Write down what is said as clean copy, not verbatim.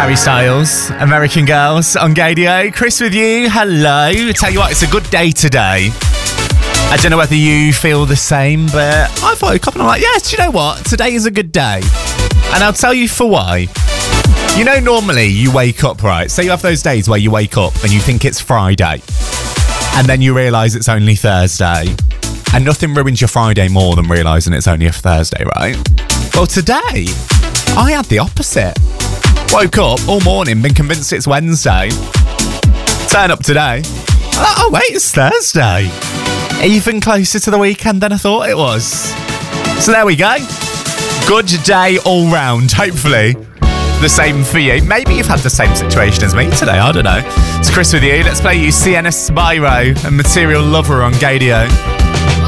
Harry Styles, American Girls on Gadio. Chris with you, hello. Tell you what, it's a good day today. I don't know whether you feel the same, but I woke up and I'm like, yes, do you know what? Today is a good day. And I'll tell you for why. You know, normally you wake up, right? Say you have those days where you wake up and you think it's Friday. And then you realise it's only Thursday. And nothing ruins your Friday more than realising it's only a Thursday, right? Well, today, I had the opposite. Woke up all morning, been convinced it's Wednesday. Turn up today. Oh, wait, it's Thursday. Even closer to the weekend than I thought it was. So there we go. Good day all round, hopefully. The same for you. Maybe you've had the same situation as me today, I don't know. It's Chris with you. Let's play you Sienna Spyro and Material Lover on Gadio.